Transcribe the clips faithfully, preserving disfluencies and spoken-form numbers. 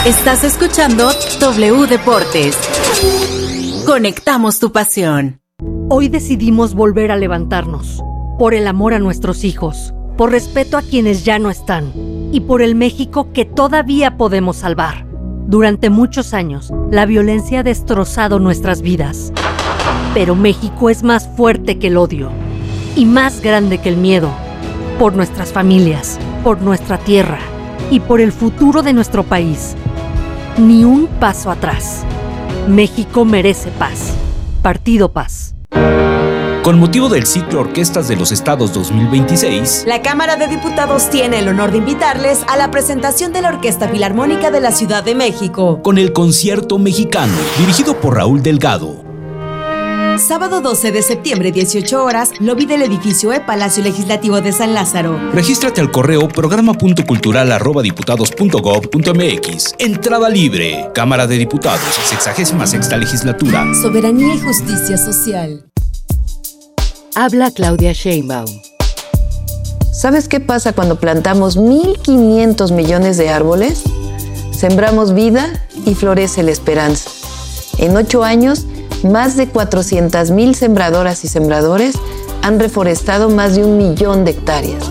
Estás escuchando W Deportes. Conectamos tu pasión. Hoy decidimos volver a levantarnos. Por el amor a nuestros hijos, por respeto a quienes ya no están y por el México que todavía podemos salvar. Durante muchos años, la violencia ha destrozado nuestras vidas. Pero México es más fuerte que el odio y más grande que el miedo. Por nuestras familias, por nuestra tierra y por el futuro de nuestro país. Ni un paso atrás. México merece paz. Partido Paz. Con motivo del ciclo Orquestas de los Estados dos mil veintiséis, la Cámara de Diputados tiene el honor de invitarles a la presentación de la Orquesta Filarmónica de la Ciudad de México, con el Concierto Mexicano, dirigido por Raúl Delgado. Sábado doce de septiembre, dieciocho horas, lobby del edificio E, Palacio Legislativo de San Lázaro. Regístrate al correo programa punto cultural arroba diputados punto gob punto mx. Entrada libre. Cámara de Diputados, sexagésima sexta legislatura. Soberanía y justicia social. Habla Claudia Sheinbaum. ¿Sabes qué pasa cuando plantamos mil quinientos millones de árboles? Sembramos vida y florece la esperanza. En ocho años, más de cuatrocientas mil sembradoras y sembradores han reforestado más de un millón de hectáreas.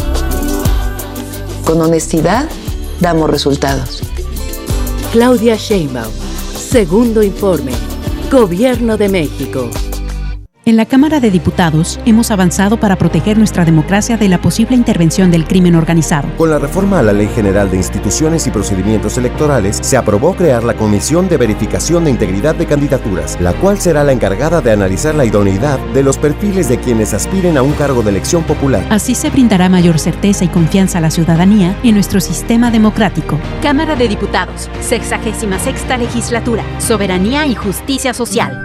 Con honestidad, damos resultados. Claudia Sheinbaum, segundo informe. Gobierno de México. En la Cámara de Diputados hemos avanzado para proteger nuestra democracia de la posible intervención del crimen organizado. Con la reforma a la Ley General de Instituciones y Procedimientos Electorales, se aprobó crear la Comisión de Verificación de Integridad de Candidaturas, la cual será la encargada de analizar la idoneidad de los perfiles de quienes aspiren a un cargo de elección popular. Así se brindará mayor certeza y confianza a la ciudadanía en nuestro sistema democrático. Cámara de Diputados, sexagésima sexta legislatura, soberanía y justicia social.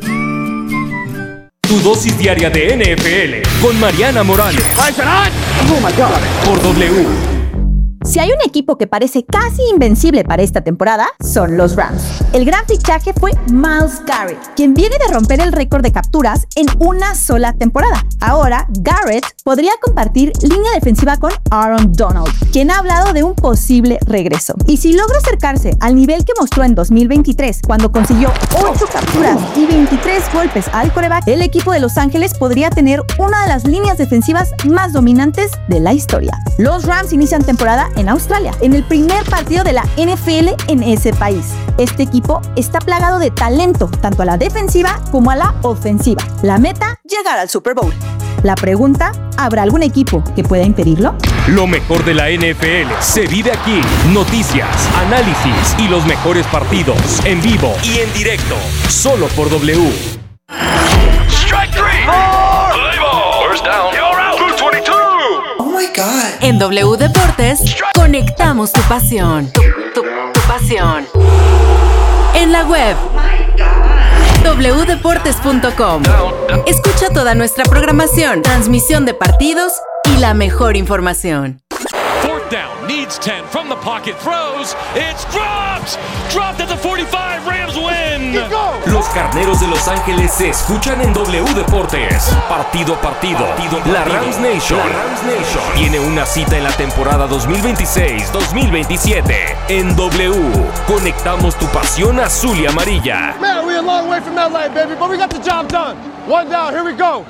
Tu dosis diaria de N F L con Mariana Morales. Oh my God. Por W. Si hay un equipo que parece casi invencible para esta temporada, son los Rams. El gran fichaje fue Myles Garrett, quien viene de romper el récord de capturas en una sola temporada. Ahora, Garrett podría compartir línea defensiva con Aaron Donald, quien ha hablado de un posible regreso. Y si logra acercarse al nivel que mostró en dos mil veintitrés, cuando consiguió ocho capturas y veintitrés golpes al quarterback, el equipo de Los Ángeles podría tener una de las líneas defensivas más dominantes de la historia. Los Rams inician temporada en Australia, en el primer partido de la N F L en ese país. Este equipo está plagado de talento, tanto a la defensiva como a la ofensiva. La meta, llegar al Super Bowl. La pregunta, ¿habrá algún equipo que pueda impedirlo? Lo mejor de la N F L se vive aquí. Noticias, análisis y los mejores partidos en vivo y en directo, solo por W. Strike three. Four. Play ball. First down. You're out. Blue veintidós. Oh my God. En W Deportes, conectamos tu pasión. Tu, tu, tu pasión. En la web. doble u deportes punto com. Escucha toda nuestra programación, transmisión de partidos y la mejor información. Fourth down, needs ten from the pocket, throws, it's dropped, dropped at the forty-five, Rams win. Los Carneros de Los Ángeles se escuchan en W Deportes, partido a partido. partido, partido. La Rams Nation, la Rams Nation tiene una cita en la temporada dos mil veintiséis dos mil veintisiete en W. Conectamos tu pasión azul y amarilla. Man, we're a long way from that line, baby, but we got the job done. One down, here we go.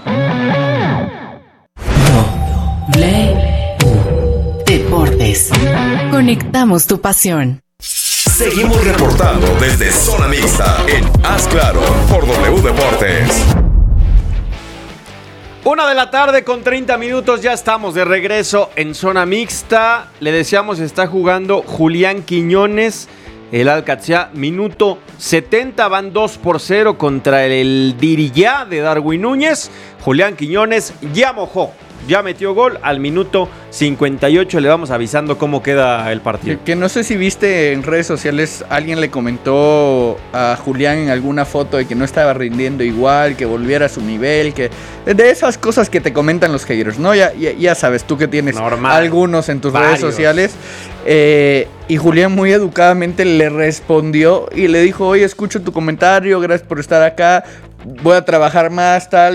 Deportes. Conectamos tu pasión. Seguimos reportando desde Zona Mixta en Haz Claro por W Deportes. Una de la tarde con treinta minutos, ya estamos de regreso en Zona Mixta. Le deseamos, está jugando Julián Quiñones, el Alcatraz, minuto setenta, van dos por cero contra el Diriyá de Darwin Núñez. Julián Quiñones ya mojó, ya metió gol al minuto cincuenta y ocho. Le vamos avisando cómo queda el partido. Que, que no sé si viste en redes sociales, alguien le comentó a Julián en alguna foto de que no estaba rindiendo igual, que volviera a su nivel, que de esas cosas que te comentan los haters, ¿no? Ya, ya, ya sabes, tú que tienes Normal. algunos en tus Varios. redes sociales. Eh, y Julián muy educadamente le respondió y le dijo: oye, escucho tu comentario, gracias por estar acá, voy a trabajar más, tal.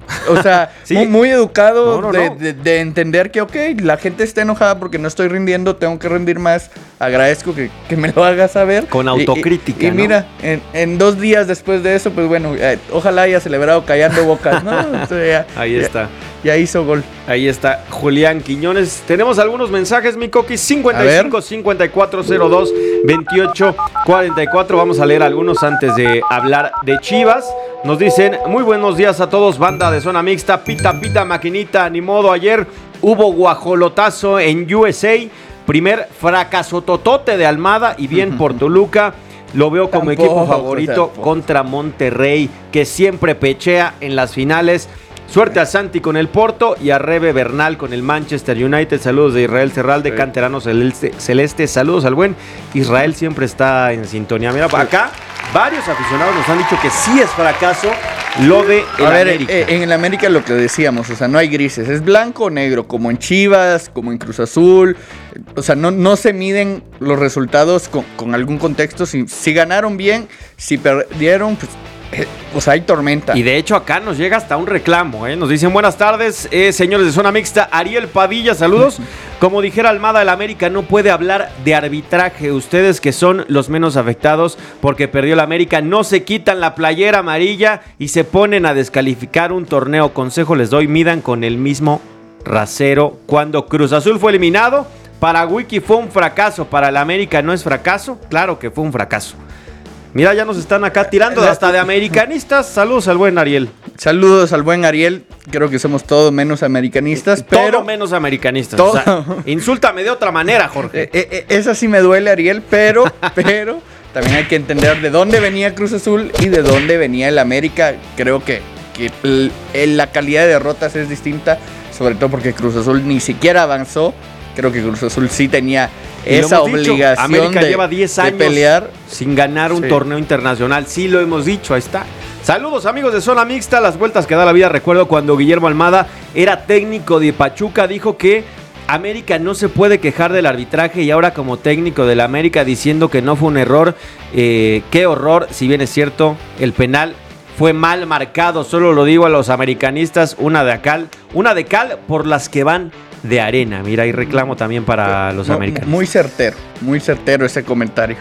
O sea, Sí. muy, muy educado No, no, de, no. de- de entender que, ok, la gente está enojada porque no estoy rindiendo, tengo que rendir más. Agradezco que, que me lo hagas saber. Con Y- autocrítica, Y, y ¿no? mira, en, en dos días después de eso, pues bueno, eh, ojalá haya celebrado callando bocas, ¿no? Entonces, ya- Ahí ya- está. Ya hizo gol. Ahí está Julián Quiñones. Tenemos algunos mensajes, mi Coqui. cincuenta y cinco, cincuenta y cuatro, cero dos, veintiocho, cuarenta y cuatro. Vamos a leer algunos antes de hablar de Chivas. Nos dicen, muy buenos días a todos, banda de Zona Mixta. Pita, pita, maquinita, ni modo. Ayer hubo guajolotazo en U S A. Primer fracaso totote de Almada y bien por Toluca. Lo veo como Tampoco, equipo favorito tampoco. contra Monterrey, que siempre pechea en las finales. Suerte a Santi con el Porto y a Rebe Bernal con el Manchester United. Saludos de Israel Cerralde, Sí. canterano celeste, celeste. Saludos al buen Israel, siempre está en sintonía. Mira, acá varios aficionados nos han dicho que sí es fracaso lo de el A ver, América. eh, en el América lo que decíamos, o sea, no hay grises, es blanco o negro, como en Chivas, como en Cruz Azul, o sea, no, no se miden los resultados con, con algún contexto, si, si ganaron bien, si perdieron, pues, eh, o sea, hay tormenta. Y de hecho acá nos llega hasta un reclamo, ¿eh? Nos dicen buenas tardes, eh, señores de Zona Mixta. Ariel Padilla, saludos. Como dijera Almada, el América no puede hablar de arbitraje. Ustedes que son los menos afectados porque perdió el América, no se quitan la playera amarilla y se ponen a descalificar un torneo. Consejo les doy, midan con el mismo rasero. Cuando Cruz Azul fue eliminado, para Wiki fue un fracaso, para el América no es fracaso. Claro que fue un fracaso. Mira, ya nos están acá tirando hasta de americanistas. Saludos al buen Ariel. Saludos al buen Ariel, creo que somos todos menos americanistas, pero... Todo menos americanistas. Todo. O sea, insúltame de otra manera, Jorge. Eh, eh, eh, esa sí me duele, Ariel, pero, pero también hay que entender de dónde venía Cruz Azul y de dónde venía el América. Creo que, que el- el- la calidad de derrotas es distinta, sobre todo porque Cruz Azul ni siquiera avanzó. Creo que Cruz Azul sí tenía Y lo esa hemos dicho, obligación América de, lleva diez de años pelear. sin ganar un Sí. torneo internacional. Sí lo hemos dicho, ahí está. Saludos amigos de Zona Mixta, las vueltas que da la vida. Recuerdo cuando Guillermo Almada era técnico de Pachuca, dijo que América no se puede quejar del arbitraje y ahora como técnico de la América diciendo que no fue un error. Eh, qué horror, si bien es cierto, el penal fue mal marcado. Solo lo digo a los americanistas, una de cal, una de cal por las que van de arena. Mira, y reclamo también para los Mu- americanos. Muy certero, muy certero ese comentario.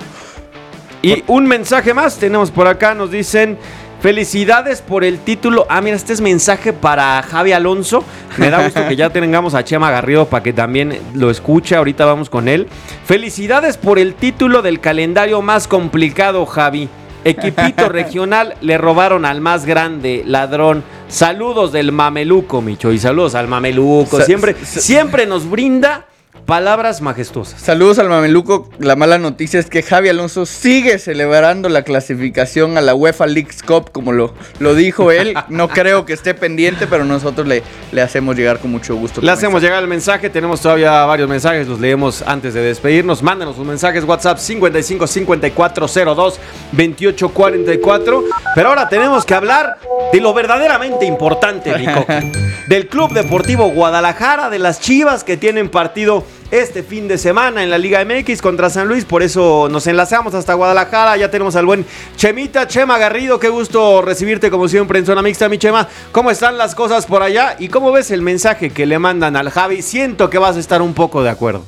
Y un mensaje más tenemos por acá, nos dicen felicidades por el título. Ah, mira, este es mensaje para Javi Alonso. Me da gusto que ya tengamos a Chema Garrido para que también lo escuche. Ahorita vamos con él. Felicidades por el título del calendario más complicado, Javi. Equipito regional, le robaron al más grande, ladrón. Saludos del Mameluco, Micho. Y saludos al Mameluco. Sa- Siempre, sa- siempre nos brinda palabras majestuosas. Saludos al Mameluco. La mala noticia es que Javi Alonso sigue celebrando la clasificación a la UEFA Leagues Cup, como lo, lo dijo él. No creo que esté pendiente, pero nosotros le, le hacemos llegar con mucho gusto. Le hacemos llegar el mensaje, tenemos todavía varios mensajes, los leemos antes de despedirnos. Mándenos sus mensajes, WhatsApp cincuenta y cinco, cincuenta y cuatro, cero dos, veintiocho, cuarenta y cuatro. Pero ahora tenemos que hablar de lo verdaderamente importante, Nico. Del Club Deportivo Guadalajara, de las Chivas que tienen partido este fin de semana en la Liga M X contra San Luis. Por eso nos enlazamos hasta Guadalajara. Ya tenemos al buen Chemita, Chema Garrido. Qué gusto recibirte como siempre en Zona Mixta, mi Chema. ¿Cómo están las cosas por allá? ¿Y cómo ves el mensaje que le mandan al Javi? Siento que vas a estar un poco de acuerdo.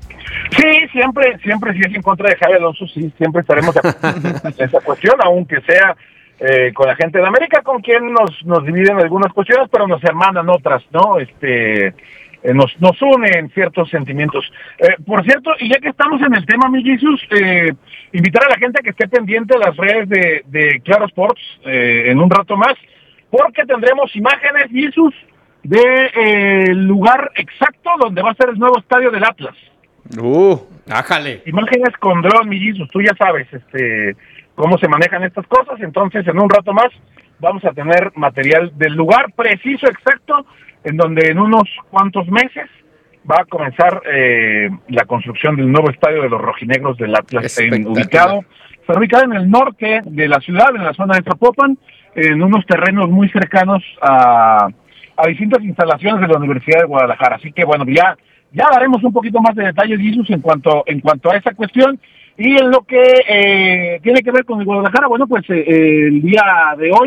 Sí, siempre, siempre si es en contra de Javi Alonso, sí, siempre estaremos de acuerdo en esa cuestión, aunque sea eh, con la gente de América, con quien nos, nos dividen algunas cuestiones, pero nos hermanan otras, ¿no? Este, eh, nos, nos unen ciertos sentimientos. Eh, por cierto, y ya que estamos en el tema, mi Jesus, eh, invitar a la gente a que esté pendiente de las redes de, de Claro Sports eh, en un rato más, porque tendremos imágenes, Jesus, de eh, el lugar exacto donde va a ser el nuevo estadio del Atlas. Uh, ájale. Imágenes con dron, mi Jesus, tú ya sabes este cómo se manejan estas cosas, entonces en un rato más vamos a tener material del lugar preciso, exacto, en donde en unos cuantos meses va a comenzar eh, la construcción del nuevo estadio de los rojinegros del Atlas, en, ubicado, está ubicado en el norte de la ciudad, en la zona de Zapopan, en unos terrenos muy cercanos a, a distintas instalaciones de la Universidad de Guadalajara, así que bueno, ya Ya daremos un poquito más de detalles, Jesus, en cuanto en cuanto a esa cuestión. Y en lo que eh, tiene que ver con el Guadalajara, bueno, pues eh, el día de hoy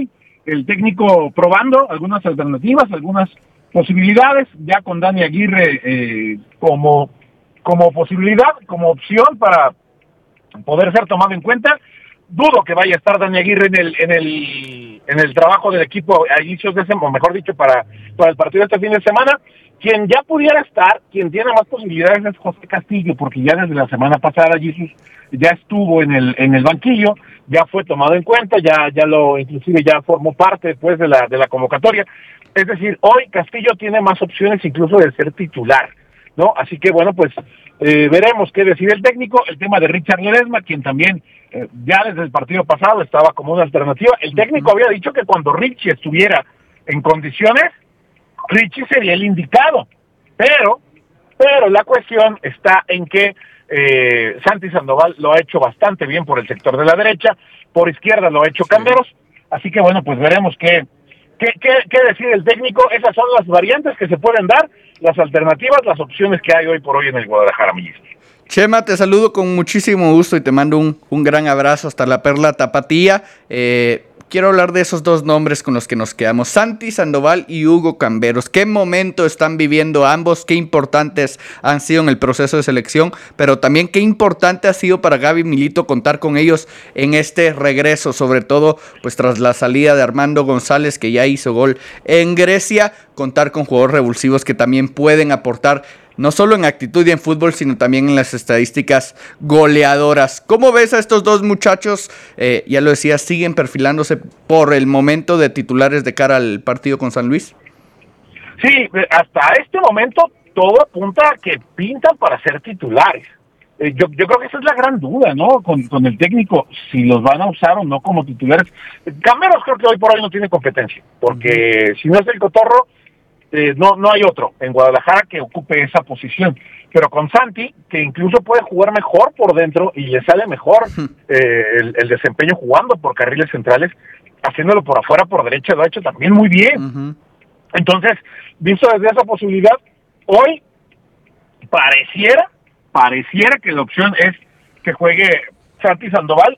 el técnico probando algunas alternativas, algunas posibilidades, ya con Dani Aguirre eh, como, como posibilidad, como opción para poder ser tomado en cuenta. Dudo que vaya a estar Dani Aguirre en el en el en el trabajo del equipo a inicios de semana, o mejor dicho, para, para el partido de este fin de semana. Quien ya pudiera estar, quien tiene más posibilidades es José Castillo, porque ya desde la semana pasada Jesús ya estuvo en el en el banquillo, ya fue tomado en cuenta, ya ya lo inclusive ya formó parte después de la de la convocatoria. Es decir, hoy Castillo tiene más opciones incluso de ser titular, ¿no? Así que bueno, pues eh, veremos qué decide el técnico. El tema de Richard Ledesma, quien también eh, ya desde el partido pasado estaba como una alternativa. El técnico había dicho que cuando Richie estuviera en condiciones, Richie sería el indicado, pero, pero la cuestión está en que eh, Santi Sandoval lo ha hecho bastante bien por el sector de la derecha, por izquierda lo ha hecho Camberos, así que bueno, pues veremos qué, qué, qué, qué decide el técnico. Esas son las variantes que se pueden dar, las alternativas, las opciones que hay hoy por hoy en el Guadalajara, Millis. Chema, te saludo con muchísimo gusto y te mando un, un gran abrazo hasta la Perla Tapatía. Eh, Quiero hablar de esos dos nombres con los que nos quedamos, Santi Sandoval y Hugo Camberos. ¿Qué momento están viviendo ambos? ¿Qué importantes han sido en el proceso de selección? Pero también qué importante ha sido para Gaby Milito contar con ellos en este regreso, sobre todo pues tras la salida de Armando González, que ya hizo gol en Grecia, contar con jugadores revulsivos que también pueden aportar no solo en actitud y en fútbol, sino también en las estadísticas goleadoras. ¿Cómo ves a estos dos muchachos? Eh, ya lo decía, siguen perfilándose por el momento de titulares de cara al partido con San Luis. Sí, hasta este momento todo apunta a que pintan para ser titulares. Eh, yo, yo creo que esa es la gran duda, ¿no? Con, con el técnico, si los van a usar o no como titulares. Camberos creo que hoy por hoy no tiene competencia, porque uh-huh. si no es el Cotorro, Eh, no no hay otro en Guadalajara que ocupe esa posición, pero con Santi, que incluso puede jugar mejor por dentro y le sale mejor eh, el, el desempeño jugando por carriles centrales, haciéndolo por afuera, por derecha, lo ha hecho también muy bien. Uh-huh. Entonces, visto desde esa posibilidad, hoy pareciera, pareciera que la opción es que juegue Santi Sandoval.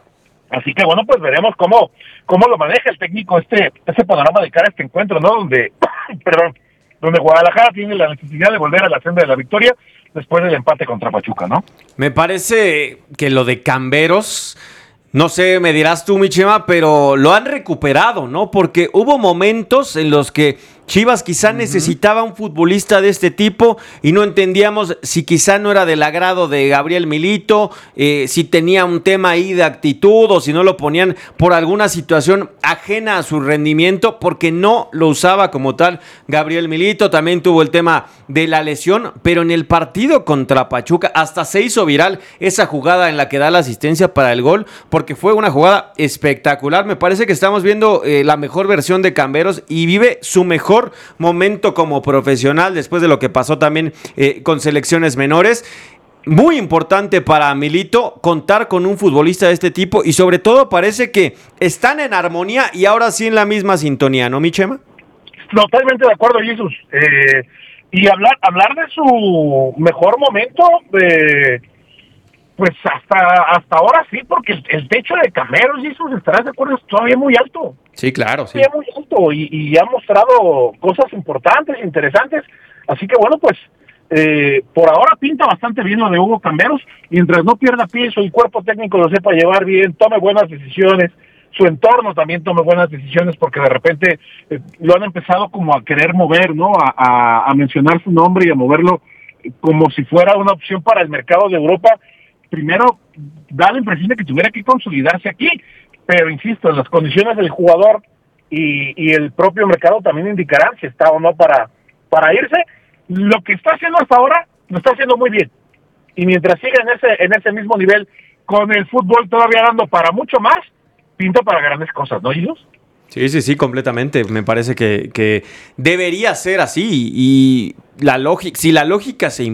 Así que bueno, pues veremos cómo cómo lo maneja el técnico este ese panorama de cara a este encuentro, ¿no? Donde, perdón, donde Guadalajara tiene la necesidad de volver a la senda de la victoria después del empate contra Pachuca, ¿no? Me parece que lo de Camberos, no sé, me dirás tú, mi Chema, pero lo han recuperado, ¿no? Porque hubo momentos en los que Chivas quizá uh-huh. necesitaba un futbolista de este tipo y no entendíamos si quizá no era del agrado de Gabriel Milito, eh, si tenía un tema ahí de actitud o si no lo ponían por alguna situación ajena a su rendimiento, porque no lo usaba como tal Gabriel Milito. También tuvo el tema de la lesión, pero en el partido contra Pachuca hasta se hizo viral esa jugada en la que da la asistencia para el gol, porque fue una jugada espectacular. Me parece que estamos viendo eh, la mejor versión de Camberos y vive su mejor momento como profesional después de lo que pasó también eh, con selecciones menores. Muy importante para Milito contar con un futbolista de este tipo y sobre todo parece que están en armonía y ahora sí en la misma sintonía, ¿no, mi Chema? Totalmente de acuerdo, Jesús. Eh, y hablar hablar de su mejor momento, eh, pues hasta hasta ahora sí, porque el, el techo de Camberos, Jesús, estarás de acuerdo, es todavía muy alto. Sí, claro, sí. Muy alto y, y ha mostrado cosas importantes, interesantes. Así que bueno, pues eh, por ahora pinta bastante bien lo de Hugo Camberos, mientras no pierda piso y el cuerpo técnico lo sepa llevar bien, tome buenas decisiones, su entorno también tome buenas decisiones, porque de repente eh, lo han empezado como a querer mover, ¿no? A, a, a mencionar su nombre y a moverlo como si fuera una opción para el mercado de Europa. Primero da la impresión de que tuviera que consolidarse aquí, pero insisto, las condiciones del jugador y, y el propio mercado también indicarán si está o no para, para irse. Lo que está haciendo hasta ahora, lo está haciendo muy bien. Y mientras siga en ese, en ese mismo nivel, con el fútbol todavía dando para mucho más, pinta para grandes cosas, ¿no, Jesús? Sí, sí, sí, completamente. Me parece que, que debería ser así. Y la lógica, si la lógica se